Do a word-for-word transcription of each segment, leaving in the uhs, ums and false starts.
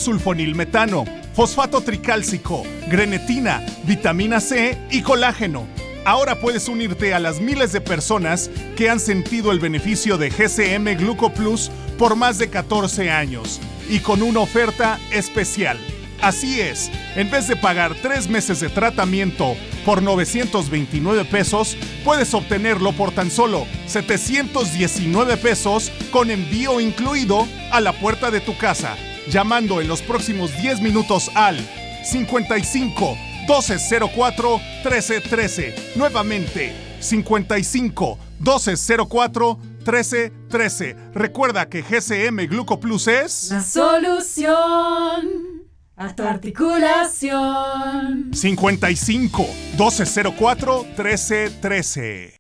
sulfonilmetano, fosfato tricálcico, grenetina, vitamina C y colágeno. Ahora puedes unirte a las miles de personas que han sentido el beneficio de G C M Gluco Plus por más de catorce años y con una oferta especial. Así es, en vez de pagar tres meses de tratamiento por novecientos veintinueve pesos, puedes obtenerlo por tan solo setecientos diecinueve pesos con envío incluido a la puerta de tu casa, llamando en los próximos diez minutos al cincuenta y cinco, doce cero cuatro, trece trece. Nuevamente, cincuenta y cinco, doce cero cuatro, trece trece. Recuerda que G C M Gluco Plus es la solución a tu articulación. cincuenta y cinco, doce cero cuatro, trece trece.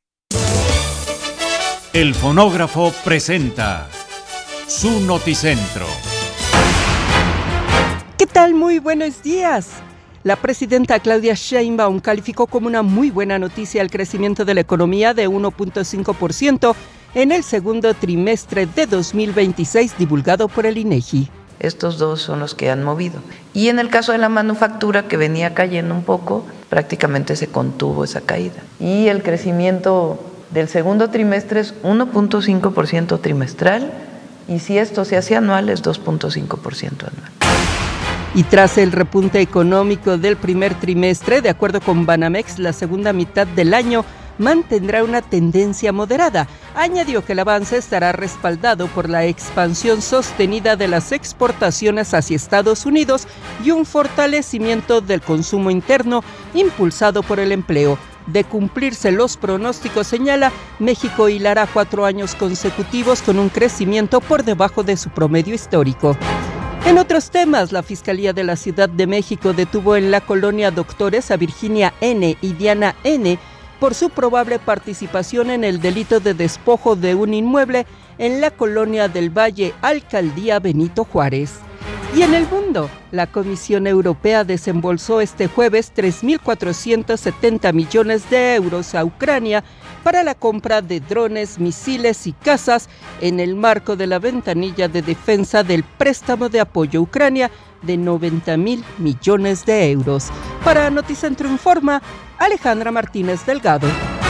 El Fonógrafo presenta su Noticentro. ¿Qué tal? Muy buenos días. La presidenta Claudia Sheinbaum calificó como una muy buena noticia el crecimiento de la economía de uno punto cinco por ciento en el segundo trimestre de dos mil veintiséis, divulgado por el INEGI. Estos dos son los que han movido. Y en el caso de la manufactura, que venía cayendo un poco, prácticamente se contuvo esa caída. Y el crecimiento del segundo trimestre es uno punto cinco por ciento trimestral, y si esto se hace anual es dos punto cinco por ciento anual. Y tras el repunte económico del primer trimestre, de acuerdo con Banamex, la segunda mitad del año mantendrá una tendencia moderada. Añadió que el avance estará respaldado por la expansión sostenida de las exportaciones hacia Estados Unidos y un fortalecimiento del consumo interno impulsado por el empleo. De cumplirse los pronósticos, señala, México hilará cuatro años consecutivos con un crecimiento por debajo de su promedio histórico. En otros temas, la Fiscalía de la Ciudad de México detuvo en la colonia Doctores a Virginia N. y Diana N. por su probable participación en el delito de despojo de un inmueble en la colonia del Valle, Alcaldía Benito Juárez. Y en el mundo, la Comisión Europea desembolsó este jueves tres mil cuatrocientos setenta millones de euros a Ucrania para la compra de drones, misiles y cazas en el marco de la ventanilla de defensa del préstamo de apoyo a Ucrania de noventa mil millones de euros. Para Noticentro Informa, Alejandra Martínez Delgado.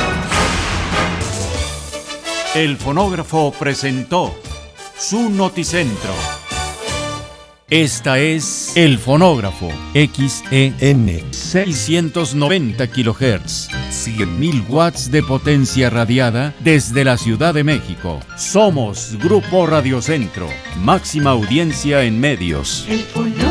El Fonógrafo presentó su Noticentro. Esta es El Fonógrafo, X E N, seiscientos noventa kilohertz, cien mil watts de potencia radiada desde la Ciudad de México. Somos Grupo Radio Centro, máxima audiencia en medios. El Fonógrafo.